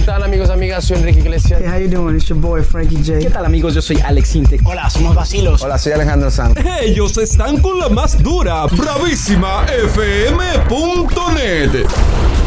tal, amigos, amigas? Soy Enrique Iglesias. Hey, how you doing? It's your boy Frankie J. ¿Qué tal, amigos? Yo soy Alex Intec. Hola, somos Vacilos. Hola, soy Alejandro Sanz. Ellos están con la más dura, bravísima FM.net.